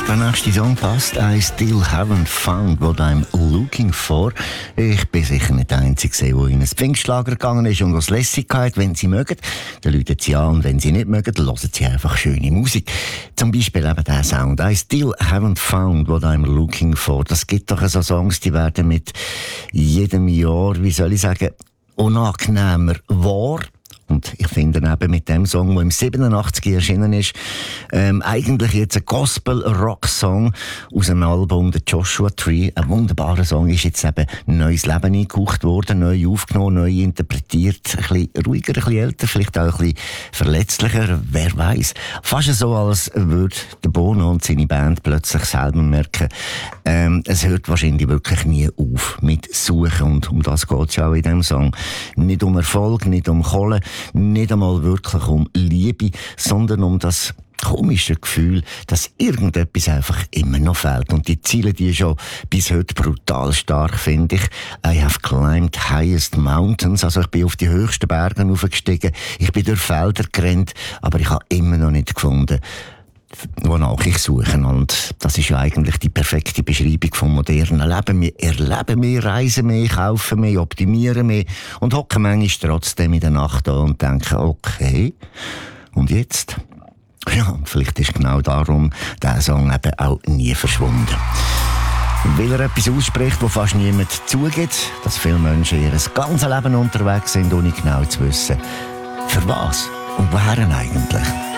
Der nächste Song passt. I still haven't found what I'm looking for. Ich bin sicher nicht der Einzige, der in ein Pfingstlager gegangen ist und was Lässigkeit, wenn sie mögen. Dann läuten sie an und wenn sie nicht mögen, dann hören sie einfach schöne Musik. Zum Beispiel eben der Sound. I still haven't found what I'm looking for. Das gibt doch so Songs, die werden mit jedem Jahr, wie soll ich sagen, unangenehmer wahr. Und ich finde eben mit dem Song, der im 87 erschienen ist, eigentlich jetzt ein Gospel-Rock-Song aus einem Album The Joshua Tree. Ein wunderbarer Song, ist jetzt eben neues Leben eingehaucht worden, neu aufgenommen, neu interpretiert. Ein bisschen ruhiger, ein bisschen älter, vielleicht auch ein bisschen verletzlicher, wer weiß. Fast so, als würde der Bono und seine Band plötzlich selber merken, es hört wahrscheinlich wirklich nie auf mit Suchen. Und um das geht es ja auch in diesem Song. Nicht um Erfolg, nicht um Kohle, nicht einmal wirklich um Liebe, sondern um das komische Gefühl, dass irgendetwas einfach immer noch fehlt. Und die Ziele, die schon bis heute brutal stark, finde ich. I have climbed highest mountains, also ich bin auf die höchsten Berge hochgestiegen, ich bin durch Felder gerannt, aber ich habe immer noch nicht gefunden, wonach ich suche. Und das ist ja eigentlich die perfekte Beschreibung vom modernen Leben. Wir erleben mehr, reisen mehr, kaufen mehr, optimieren mehr und hocken manchmal trotzdem in der Nacht da und denken, okay, und jetzt? Ja, vielleicht ist genau darum der Song eben auch nie verschwunden. Weil er etwas ausspricht, wo fast niemand zugibt, dass viele Menschen ihr ganzes Leben unterwegs sind, ohne genau zu wissen, für was und woher eigentlich.